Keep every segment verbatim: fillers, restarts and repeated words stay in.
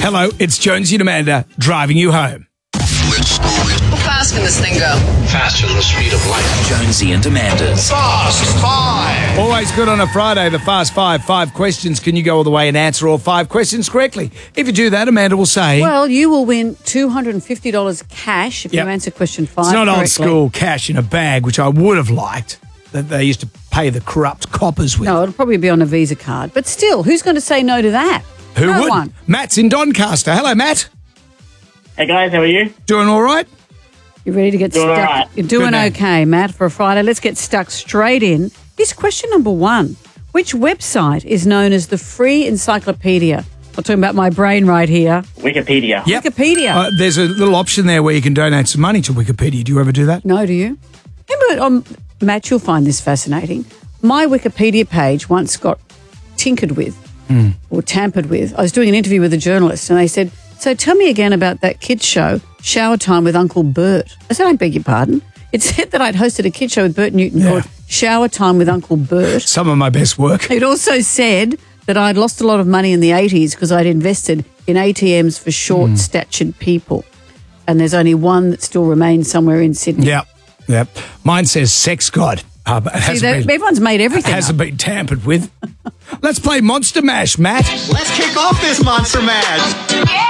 Hello, it's Jonesy and Amanda driving you home. How fast can this thing go? Faster than the speed of light. Jonesy and Amanda's Fast Five. Always good on a Friday, the Fast Five. Five questions. Can you go all the way and answer all five questions correctly? If you do that, Amanda will say... Well, you will win two hundred fifty dollars cash if Yep. you answer question five It's not correctly. old school cash in a bag, which I would have liked, that they used to pay the corrupt coppers with. No, it'll probably be on a Visa card. But still, who's going to say no to that? Who no would? one. Matt's in Doncaster. Hello, Matt. Hey guys, how are you? Doing all right? You ready to get Doing stuck? all right. You're doing Good man. okay, Matt, for a Friday. Let's get stuck straight in. Here's question number one. Which website is known as the Free Encyclopedia? I'm talking about my brain right here. Wikipedia. Yep. Wikipedia. Uh, there's a little option there where you can donate some money to Wikipedia. Do you ever do that? No, do you? Remember, um, Matt, you'll find this fascinating. My Wikipedia page once got tinkered with Hmm. or tampered with. I was doing an interview with a journalist and they said, so tell me again about that kids show, Shower Time with Uncle Bert. I said, I beg your pardon. It said that I'd hosted a kids show with Bert Newton Yeah. called Shower Time with Uncle Bert. Some of my best work. It also said that I'd lost a lot of money in the eighties because I'd invested in A T Ms for short-statured people. And there's only one that still remains somewhere in Sydney. Yep. Yep. Mine says Sex God. Uh, but it See, hasn't that- been, everyone's made everything hasn't up. been tampered with. Let's play Monster Mash, Matt. Let's kick off this Monster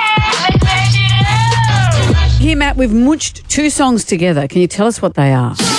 Mash. Here, Matt, we've munched two songs together. Can you tell us what they are?